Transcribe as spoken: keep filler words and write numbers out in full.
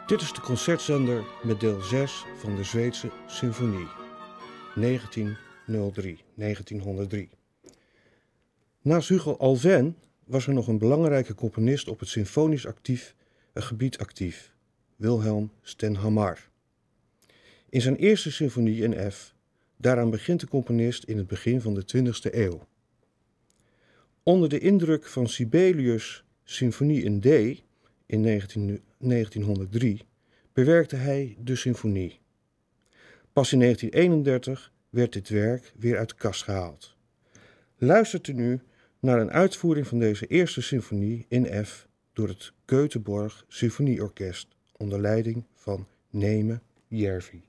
Dit is de concertzender met deel zes van de Zweedse Symfonie, negentienhonderddrie, negentienhonderddrie. Naast Hugo Alfvén was er nog een belangrijke componist op het symfonisch actief, uh, gebied actief, Wilhelm Stenhammar. In zijn eerste symfonie in F, daaraan begint de componist in het begin van de twintigste eeuw. Onder de indruk van Sibelius' symfonie in D in negentienhonderddrie bewerkte hij de symfonie. Pas in negentien eenendertig werd dit werk weer uit de kast gehaald. Luistert u nu naar een uitvoering van deze eerste symfonie in F door het Göteborg Symfonieorkest onder leiding van Neeme Järvi.